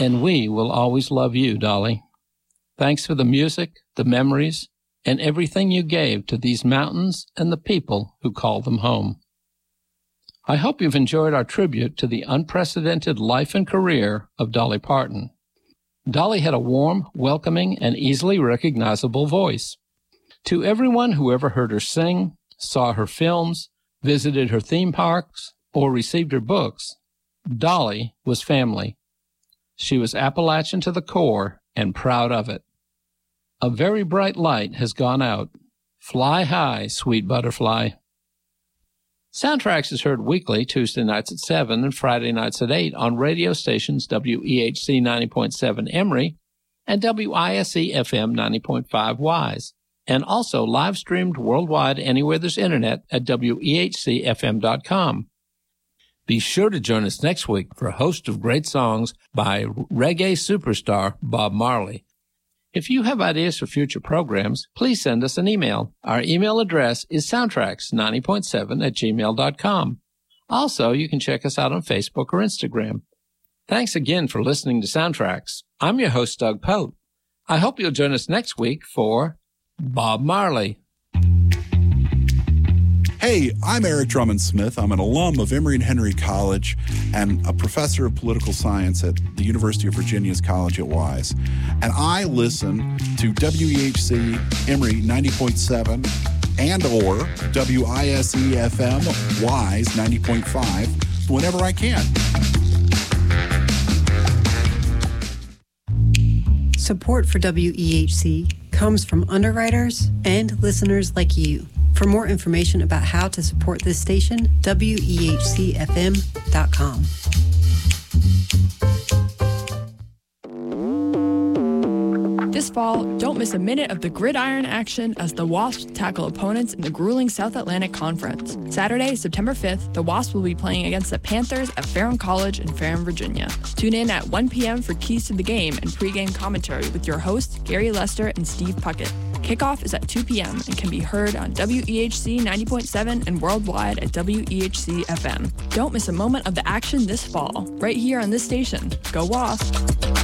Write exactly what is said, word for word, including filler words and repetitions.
And we will always love you, Dolly. Thanks for the music, the memories, and everything you gave to these mountains and the people who call them home. I hope you've enjoyed our tribute to the unprecedented life and career of Dolly Parton. Dolly had a warm, welcoming, and easily recognizable voice. To everyone who ever heard her sing, saw her films, visited her theme parks, or received her books, Dolly was family. She was Appalachian to the core and proud of it. A very bright light has gone out. Fly high, sweet butterfly. Soundtracks is heard weekly, Tuesday nights at seven and Friday nights at eight on radio stations W E H C ninety point seven Emory and W I S E F M ninety point five Wise, and also live streamed worldwide anywhere there's internet at W E H C F M dot com. Be sure to join us next week for a host of great songs by reggae superstar Bob Marley. If you have ideas for future programs, please send us an email. Our email address is soundtracks ninety point seven at gmail dot com. Also, you can check us out on Facebook or Instagram. Thanks again for listening to Soundtracks. I'm your host, Doug Pote. I hope you'll join us next week for Bob Marley. Hey, I'm Eric Drummond Smith. I'm an alum of Emory and Henry College and a professor of political science at the University of Virginia's College at Wise. And I listen to W E H C Emory ninety point seven and or W I S E F M Wise ninety point five whenever I can. Support for W E H C comes from underwriters and listeners like you. For more information about how to support this station, W E H C F M dot com. This fall, don't miss a minute of the gridiron action as the Wasps tackle opponents in the grueling South Atlantic Conference. Saturday, September fifth, the Wasps will be playing against the Panthers at Ferrum College in Ferrum, Virginia. Tune in at one p.m. for Keys to the Game and pregame commentary with your hosts, Gary Lester and Steve Puckett. Kickoff is at two p.m. and can be heard on W E H C ninety point seven and worldwide at W E H C F M. Don't miss a moment of the action this fall, right here on this station. Go Wasps!